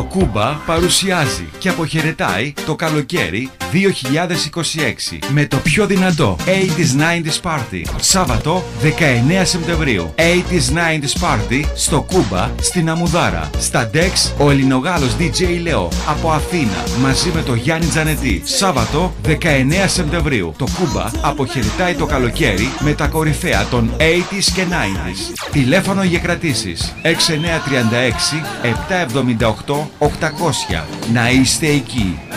Κούμπα παρουσιάζει και αποχαιρετάει το καλοκαίρι 2026 με το πιο δυνατό 80s 90s Party. Σάββατο 19 Σεπτεμβρίου. 80s 90s Party στο Κούμπα στην Αμουδάρα. Στα Dex ο Ελληνογάλος DJ Leo από Αθήνα μαζί με το Γιάννη Τζανετή. Σάββατο 19 Σεπτεμβρίου. Το Κούμπα αποχαιρετάει το καλοκαίρι με τα κορυφαία των 80s και 90s. Τηλέφωνο για κρατήσεις 6936 778 800. Να είστε εκεί.